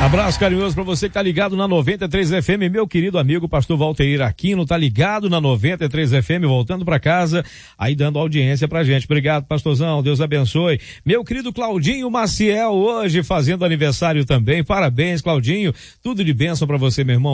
Abraço carinhoso pra você que tá ligado na 93 FM, meu querido amigo pastor Valteir Aquino, tá ligado na 93 FM, voltando pra casa, aí dando audiência pra gente. Obrigado, pastorzão, Deus abençoe. Meu querido Claudinho Maciel, hoje fazendo aniversário também, parabéns, Claudinho, tudo de bênção pra você, meu irmão.